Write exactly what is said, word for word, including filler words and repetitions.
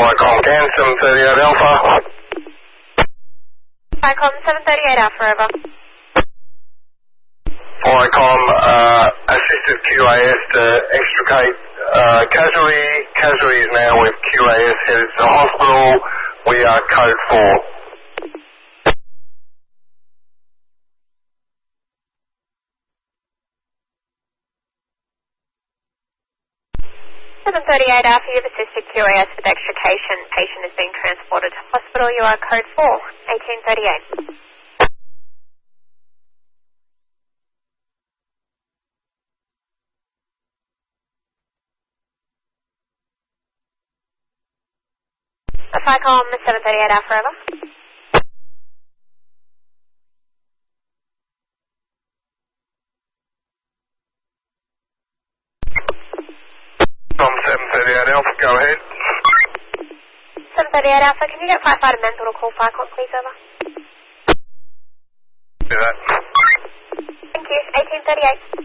Vicom Can, seven thirty-eight Alpha. Vicom seven thirty-eight Alpha, over. Vicom, uh, assisted Q A S to extricate uh, casualty. Casualty is now with Q A S headed to the hospital. We are code four. seven thirty-eight Alpha, you've assisted Q A S with extrication. Patient is being transported to hospital. You are code four, eighteen thirty-eight. Vicom seven thirty-eight Alpha, over. From seven thirty-eight Alpha, go ahead. seven thirty-eight Alpha, can you get firefighter mental to call Vicom, please, over? Do that. Thank you, eighteen thirty-eight.